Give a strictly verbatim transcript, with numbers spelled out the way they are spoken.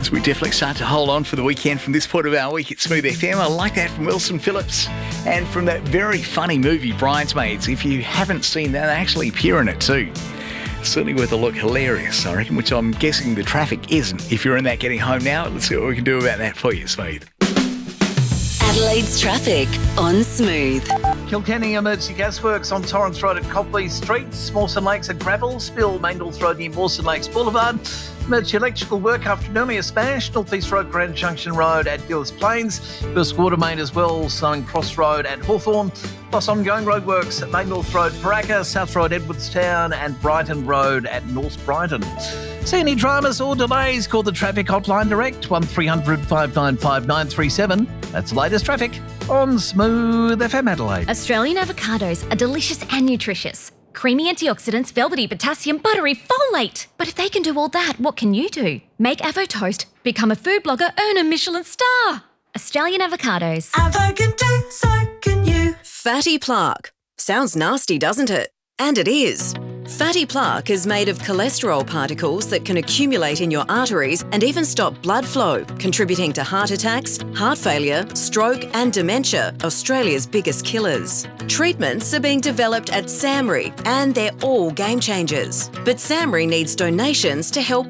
So we definitely start to hold on for the weekend from this point of our week at Smooth F M. I like that from Wilson Phillips. And from that very funny movie, Bridesmaids. If you haven't seen that, they actually appear in it too. Certainly worth a look. Hilarious, I reckon, which I'm guessing the traffic isn't. If you're in that getting home now, let's see what we can do about that for you, Smooth. Adelaide's traffic on Smooth. Kilkenny Emergency Gasworks on Torrance Road at Copley Street. Mawson Lakes at Gravel. Spill Mangles Road near Mawson Lakes Boulevard. Emergency electrical work after Noumea Smash. North East Road, Grand Junction Road at Gillis Plains. First water main as well, Southern Cross Road at Hawthorn. Plus ongoing roadworks at Main North Road, Paraka, South Road, Edwardstown and Brighton Road at North Brighton. See any dramas or delays? Call the traffic hotline direct, one three hundred five nine five nine three seven. That's the latest traffic on Smooth F M Adelaide. Australian avocados are delicious and nutritious. Creamy antioxidants, velvety potassium, buttery folate. But if they can do all that, what can you do? Make Avo Toast, become a food blogger, earn a Michelin star. Australian avocados. Avo can do, so can you. Fatty plaque. Sounds nasty, doesn't it? And it is. Fatty plaque is made of cholesterol particles that can accumulate in your arteries and even stop blood flow, contributing to heart attacks, heart failure, stroke and dementia, Australia's biggest killers. Treatments are being developed at SAMRI and they're all game changers. But SAMRI needs donations to help